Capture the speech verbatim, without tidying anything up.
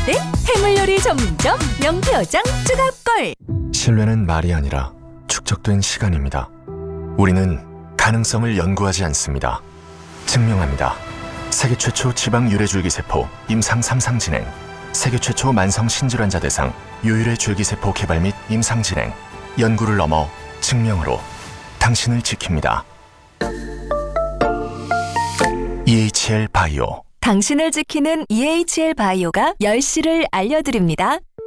때 해물요리 전문점 명태어장 추가골. 신뢰는 말이 아니라 축적된 시간입니다. 우리는 가능성을 연구하지 않습니다. 증명합니다. 세계 최초 지방 유래줄기세포 임상 삼 상 진행, 세계 최초 만성 신질환자 대상 유일의 줄기세포 개발 및 임상 진행, 연구를 넘어 증명으로 당신을 지킵니다. 이에이치엘 바이오. 당신을 지키는 이에이치엘 바이오가 열 시를 알려드립니다.